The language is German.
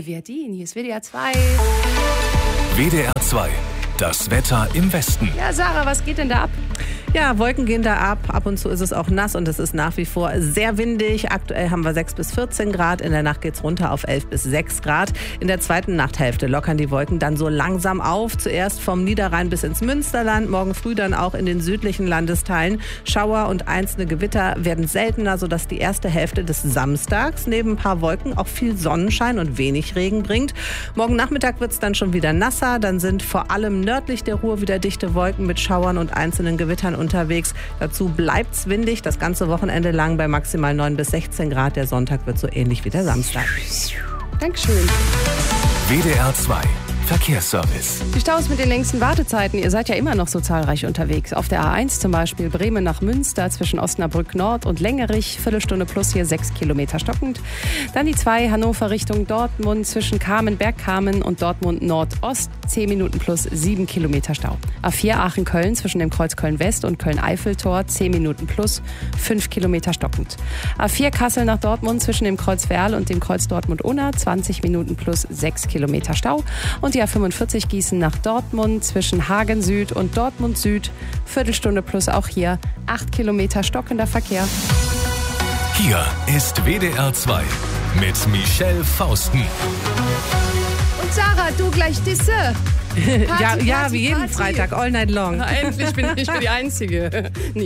Anne Verdin, hier ist WDR 2. WDR 2, das Wetter im Westen. Ja, Sarah, was geht denn da ab? Ja, Wolken gehen da ab. Ab und zu ist es auch nass und es ist nach wie vor sehr windig. Aktuell haben wir 6 bis 14 Grad. In der Nacht geht's runter auf 11 bis 6 Grad. In der zweiten Nachthälfte lockern die Wolken dann so langsam auf. Zuerst vom Niederrhein bis ins Münsterland. Morgen früh dann auch in den südlichen Landesteilen. Schauer und einzelne Gewitter werden seltener, sodass die erste Hälfte des Samstags neben ein paar Wolken auch viel Sonnenschein und wenig Regen bringt. Morgen Nachmittag wird's dann schon wieder nasser. Dann sind vor allem nördlich der Ruhr wieder dichte Wolken mit Schauern und einzelnen Gewittern unterwegs. Dazu bleibt's windig, das ganze Wochenende lang bei maximal 9 bis 16 Grad. Der Sonntag wird so ähnlich wie der Samstag. Dankeschön. WDR 2, Verkehrsservice. Die Staus mit den längsten Wartezeiten, ihr seid ja immer noch so zahlreich unterwegs. Auf der A1 zum Beispiel Bremen nach Münster zwischen Osnabrück Nord und Längerich, Viertelstunde plus hier 6 Kilometer stockend. Dann die 2 Hannover Richtung Dortmund zwischen Bergkamen und Dortmund Nordost, 10 Minuten plus 7 Kilometer Stau. A4 Aachen-Köln zwischen dem Kreuz Köln-West und Köln-Eiffeltor, 10 Minuten plus 5 Kilometer stockend. A4 Kassel nach Dortmund zwischen dem Kreuz Werl und dem Kreuz Dortmund-Unna, 20 Minuten plus 6 Kilometer Stau. Und die A45 Gießen nach Dortmund zwischen Hagen Süd und Dortmund Süd, Viertelstunde plus auch hier 8 Kilometer stockender Verkehr. Hier ist WDR 2 mit Michelle Fausten. Und Sarah, du gleich Disse. Ja, wie jeden Freitag, all night long. Endlich bin ich die Einzige.